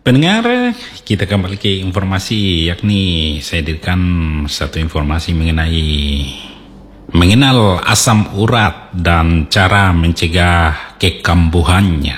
Pendengar, kita kembali ke informasi, yakni saya hadirkan satu informasi mengenal asam urat dan cara mencegah kekambuhannya.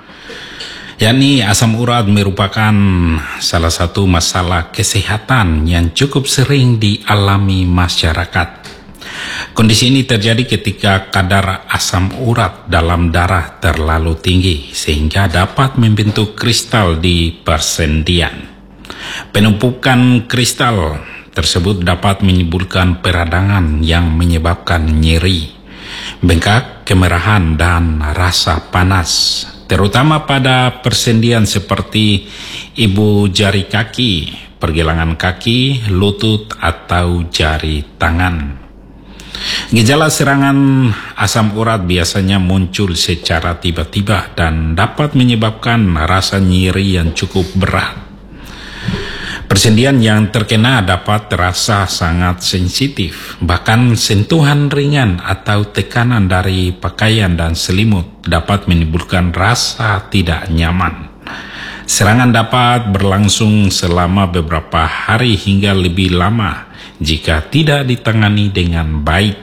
Yakni asam urat merupakan salah satu masalah kesehatan yang cukup sering dialami masyarakat. Kondisi ini terjadi ketika kadar asam urat dalam darah terlalu tinggi sehingga dapat membentuk kristal di persendian. Penumpukan kristal tersebut dapat menimbulkan peradangan yang menyebabkan nyeri, bengkak, kemerahan, dan rasa panas, terutama pada persendian seperti ibu jari kaki, pergelangan kaki, lutut, atau jari tangan. Gejala serangan asam urat biasanya muncul secara tiba-tiba dan dapat menyebabkan rasa nyeri yang cukup berat. Persendian yang terkena dapat terasa sangat sensitif, bahkan sentuhan ringan atau tekanan dari pakaian dan selimut dapat menimbulkan rasa tidak nyaman. Serangan dapat berlangsung selama beberapa hari hingga lebih lama jika tidak ditangani dengan baik.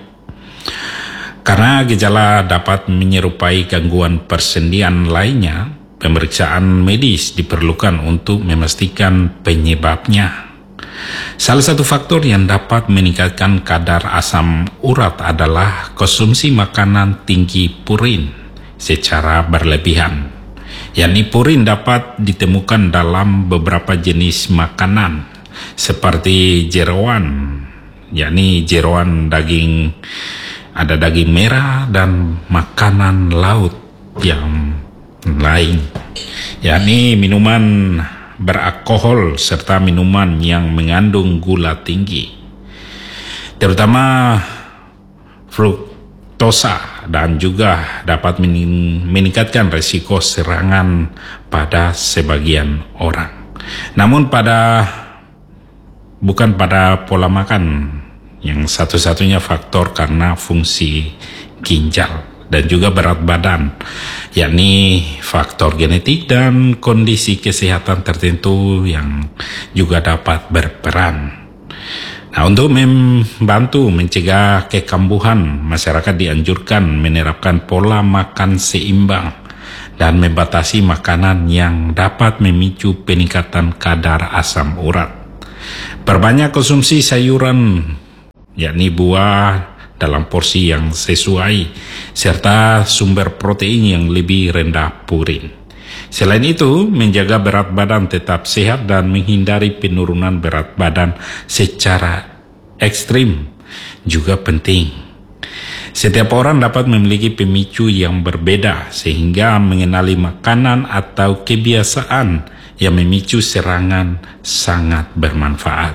Karena gejala dapat menyerupai gangguan persendian lainnya, pemeriksaan medis diperlukan untuk memastikan penyebabnya. Salah satu faktor yang dapat meningkatkan kadar asam urat adalah konsumsi makanan tinggi purin secara berlebihan. Yakni purin dapat ditemukan dalam beberapa jenis makanan seperti jeroan, yakni jeroan daging, ada daging merah, dan makanan laut yang lain, yakni minuman beralkohol serta minuman yang mengandung gula tinggi, terutama fruktosa, dan juga dapat meningkatkan risiko serangan pada sebagian orang. Namun bukan pada pola makan yang satu-satunya faktor, karena fungsi ginjal dan juga berat badan, yakni faktor genetik dan kondisi kesehatan tertentu yang juga dapat berperan. Nah, untuk membantu mencegah kekambuhan, masyarakat dianjurkan menerapkan pola makan seimbang dan membatasi makanan yang dapat memicu peningkatan kadar asam urat. Perbanyak konsumsi sayuran, yakni buah dalam porsi yang sesuai, serta sumber protein yang lebih rendah purin. Selain itu, menjaga berat badan tetap sehat dan menghindari penurunan berat badan secara ekstrim juga penting. Setiap orang dapat memiliki pemicu yang berbeda, sehingga mengenali makanan atau kebiasaan yang memicu serangan sangat bermanfaat.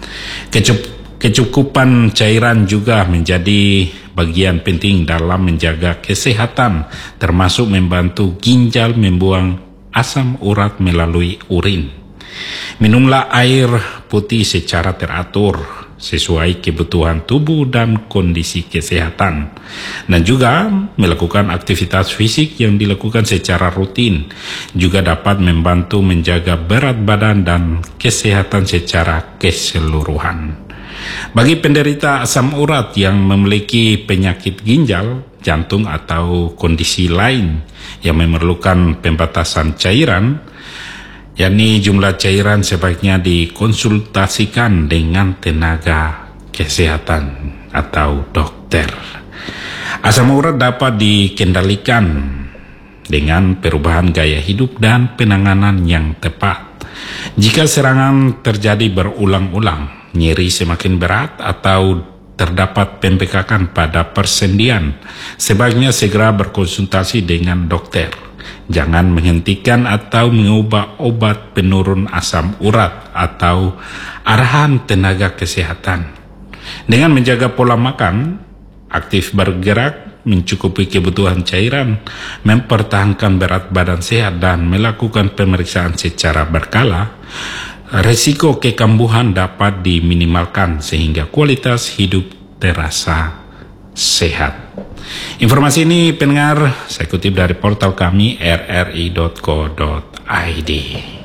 Kecukupan cairan juga menjadi bagian penting dalam menjaga kesehatan, termasuk membantu ginjal membuang asam urat melalui urin. Minumlah air putih secara teratur sesuai kebutuhan tubuh dan kondisi kesehatan, dan juga melakukan aktivitas fisik yang dilakukan secara rutin juga dapat membantu menjaga berat badan dan kesehatan secara keseluruhan. Bagi penderita asam urat yang memiliki penyakit ginjal, jantung, atau kondisi lain yang memerlukan pembatasan cairan, yakni jumlah cairan, sebaiknya dikonsultasikan dengan tenaga kesehatan atau dokter. Asam urat dapat dikendalikan dengan perubahan gaya hidup dan penanganan yang tepat. Jika serangan terjadi berulang-ulang, nyeri semakin berat, atau terdapat pembengkakan pada persendian, sebaiknya segera berkonsultasi dengan dokter. Jangan menghentikan atau mengubah obat penurun asam urat atau arahan tenaga kesehatan. Dengan menjaga pola makan, aktif bergerak, mencukupi kebutuhan cairan, mempertahankan berat badan sehat, dan melakukan pemeriksaan secara berkala, risiko kekambuhan dapat diminimalkan sehingga kualitas hidup terasa sehat. Informasi ini pendengar saya kutip dari portal kami rri.co.id.